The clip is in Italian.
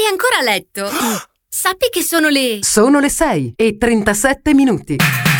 sei ancora a letto? Sappi che sono le... Sono le 6:37.